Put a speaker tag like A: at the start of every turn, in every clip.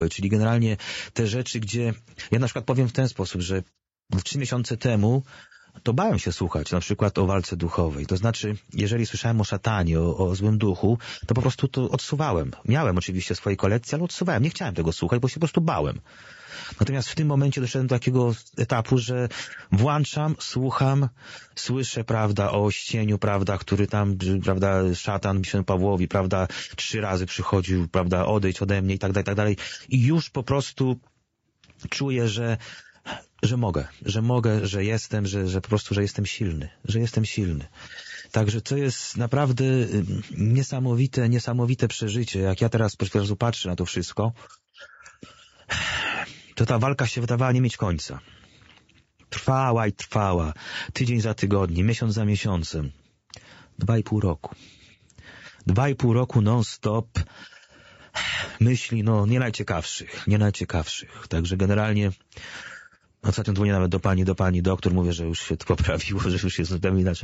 A: Czyli generalnie te rzeczy, gdzie ja na przykład powiem w ten sposób, że 3 miesiące temu to bałem się słuchać, na przykład o walce duchowej. To znaczy, jeżeli słyszałem o szatanie, o złym duchu, to po prostu to odsuwałem. Miałem oczywiście swoje kolekcje, ale odsuwałem. Nie chciałem tego słuchać, bo się po prostu bałem. Natomiast w tym momencie doszedłem do takiego etapu, że włączam, słucham, słyszę, prawda, o ościeniu, prawda, który tam, prawda, szatan się Pawłowi, prawda, 3 razy przychodził, prawda, odejdź ode mnie i tak dalej. I już po prostu czuję, że mogę, że jestem, że po prostu, że jestem silny. Także to jest naprawdę niesamowite przeżycie. Jak ja teraz po prostu patrzę na to wszystko, to ta walka się wydawała nie mieć końca. Trwała i trwała. Tydzień za tygodniem, miesiąc za miesiącem. 2,5 roku. 2,5 roku non-stop myśli, nie najciekawszych. Także generalnie ostatnio dzwonię nawet do pani doktor, mówię, że już się to poprawiło, że już jest zupełnie inaczej.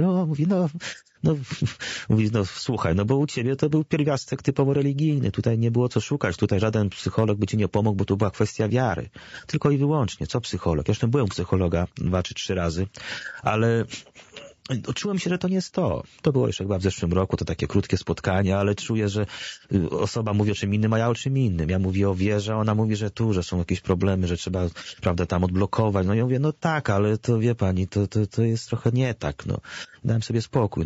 A: Mówi, słuchaj, bo u ciebie to był pierwiastek typowo religijny, tutaj nie było co szukać, tutaj żaden psycholog by ci nie pomógł, bo to była kwestia wiary. Tylko i wyłącznie, co psycholog? Ja już byłem u psychologa 2 czy 3 razy, ale czułem się, że to nie jest to. To było jeszcze chyba w zeszłym roku, to takie krótkie spotkanie, ale czuję, że osoba mówi o czym innym, a ja o czym innym. Ja mówię o wierze, a ona mówi, że że są jakieś problemy, że trzeba, prawda, tam odblokować. Ja mówię, tak, ale to wie pani, to jest trochę nie tak, Dałem sobie spokój,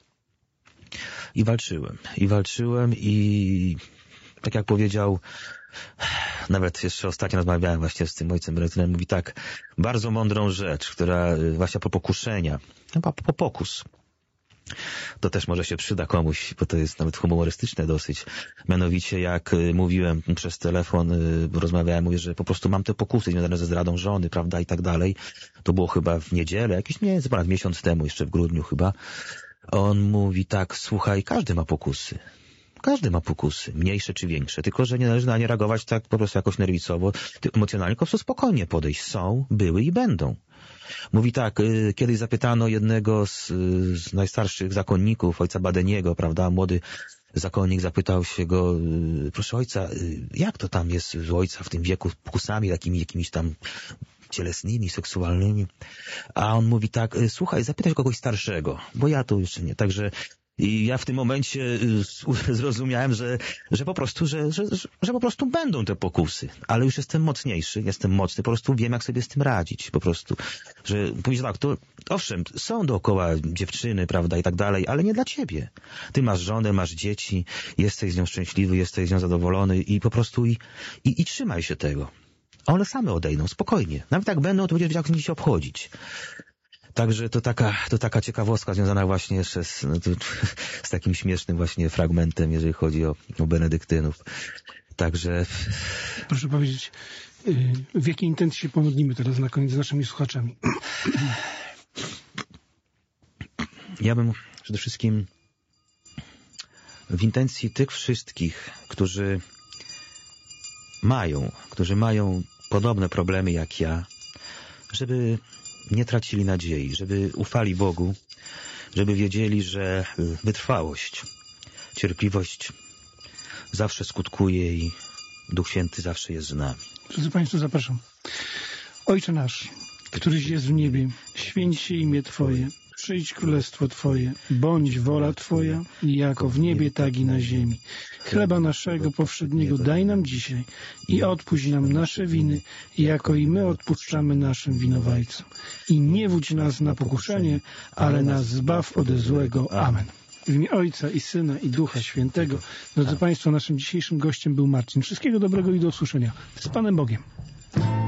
A: i walczyłem i tak jak powiedział, nawet jeszcze ostatnio rozmawiałem właśnie z tym ojcem Retnem, mówi tak, bardzo mądrą rzecz, która właśnie po pokuszenia, chyba po pokus. To też może się przyda komuś, bo to jest nawet humorystyczne dosyć. Mianowicie jak mówiłem przez telefon, rozmawiałem, mówię, że po prostu mam te pokusy związane ze zdradą żony, prawda, i tak dalej. To było chyba w niedzielę, ponad miesiąc temu, jeszcze w grudniu chyba. On mówi tak, słuchaj, każdy ma pokusy, mniejsze czy większe, tylko że nie należy na nie reagować tak po prostu jakoś nerwicowo, emocjonalnie, po prostu spokojnie podejść. Są, były i będą. Mówi tak, kiedyś zapytano jednego z najstarszych zakonników, ojca Badeniego, prawda, młody zakonnik zapytał się go, proszę ojca, jak to tam jest u ojca w tym wieku z pokusami takimi jakimiś tam cielesnymi, seksualnymi? A on mówi tak, słuchaj, zapytaj kogoś starszego, bo ja to jeszcze nie. Także i ja w tym momencie zrozumiałem, że po prostu będą te pokusy, ale już jestem mocniejszy, jestem mocny, po prostu wiem, jak sobie z tym radzić, po prostu, że powiedzieć tak, to owszem, są dookoła dziewczyny, prawda, i tak dalej, ale nie dla ciebie. Ty masz żonę, masz dzieci, jesteś z nią szczęśliwy, jesteś z nią zadowolony i po prostu i trzymaj się tego. One same odejdą, spokojnie. Nawet jak będą, to będziesz wiedział, jak się obchodzić. Także to taka ciekawostka związana właśnie jeszcze z takim śmiesznym właśnie fragmentem, jeżeli chodzi o benedyktynów. Także...
B: Proszę powiedzieć, w jakiej intencji się pomodlimy teraz na koniec z naszymi słuchaczami?
A: Ja bym przede wszystkim w intencji tych wszystkich, którzy mają podobne problemy jak ja, żeby nie tracili nadziei, żeby ufali Bogu, żeby wiedzieli, że wytrwałość, cierpliwość zawsze skutkuje i Duch Święty zawsze jest z nami.
B: Drodzy Państwo, zapraszam. Ojcze nasz, któryś jest w niebie, święć się imię Twoje, przyjdź królestwo Twoje, bądź wola Twoja, jako w niebie, tak i na ziemi. Chleba naszego powszedniego daj nam dzisiaj i odpuść nam nasze winy, jako i my odpuszczamy naszym winowajcom. I nie wódź nas na pokuszenie, ale nas zbaw ode złego. Amen. W imię Ojca i Syna i Ducha Świętego. Drodzy Państwo, naszym dzisiejszym gościem był Marcin. Wszystkiego dobrego i do usłyszenia. Z Panem Bogiem.